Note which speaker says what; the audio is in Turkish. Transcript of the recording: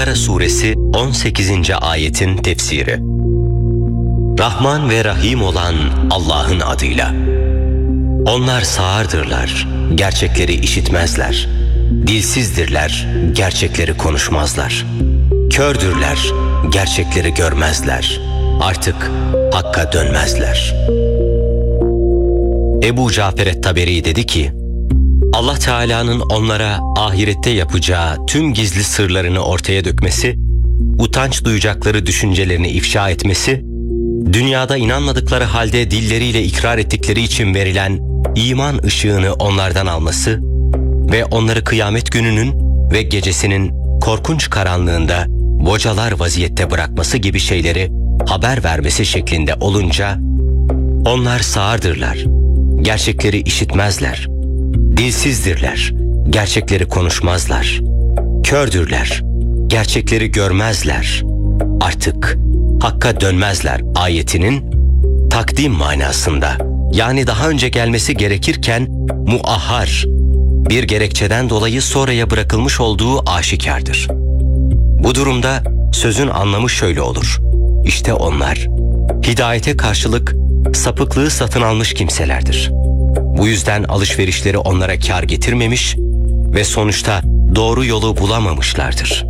Speaker 1: Bakara suresi 18. ayetin tefsiri. Rahman ve Rahim olan Allah'ın adıyla. Onlar sağırdırlar, gerçekleri işitmezler. Dilsizdirler, gerçekleri konuşmazlar. Kördürler, gerçekleri görmezler. Artık hakka dönmezler. Ebu Cafer et-Taberi dedi ki, Allah Teala'nın onlara ahirette yapacağı tüm gizli sırlarını ortaya dökmesi, utanç duyacakları düşüncelerini ifşa etmesi, dünyada inanmadıkları halde dilleriyle ikrar ettikleri için verilen iman ışığını onlardan alması ve onları kıyamet gününün ve gecesinin korkunç karanlığında bocalar vaziyette bırakması gibi şeyleri haber vermesi şeklinde olunca, onlar sağırdırlar, gerçekleri işitmezler. Dilsizdirler, gerçekleri konuşmazlar. Kördürler, gerçekleri görmezler. Artık hakka dönmezler ayetinin takdim manasında, yani daha önce gelmesi gerekirken muahhar bir gerekçeden dolayı sonraya bırakılmış olduğu aşikardır. Bu durumda sözün anlamı şöyle olur: İşte onlar hidayete karşılık sapıklığı satın almış kimselerdir. Bu yüzden alışverişleri onlara kâr getirmemiş ve sonuçta doğru yolu bulamamışlardır.